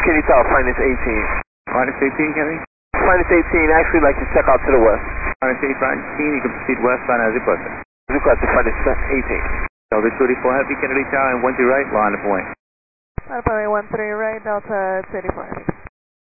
Kennedy Tower, Finance 18. Finance 18, Kennedy? Finance 18, actually like to check out to the west. Finance 18, you can proceed westbound as requested. Request to Finance 18. Delta 24 Heavy, Kennedy Tower, and 1 right, line of point. Line of point 13 right, Delta 24 Heavy.